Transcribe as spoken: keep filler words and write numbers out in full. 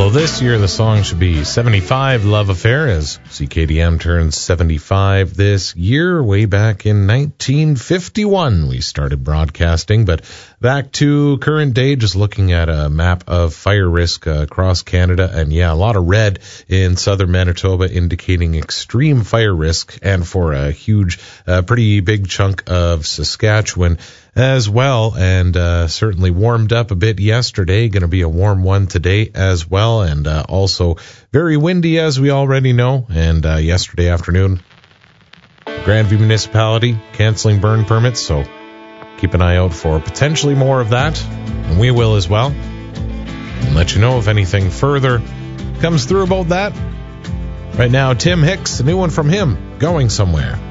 Although this year the song should be seventy-five, Love Affair, as C K D M turns seventy-five this year. Way back in nineteen fifty-one we started broadcasting, but back to current day, just looking at a map of fire risk uh, across Canada, and yeah, a lot of red in southern Manitoba indicating extreme fire risk, and for a huge, uh, pretty big chunk of Saskatchewan as well, and uh, certainly warmed up a bit yesterday. Going to be a warm one today as well, and uh, also very windy, as we already know. And uh, yesterday afternoon, Grandview Municipality canceling burn permits, so keep an eye out for potentially more of that, and we will as well, and let you know if anything further comes through about that. Right now, Tim Hicks, a new one from him, Going Somewhere.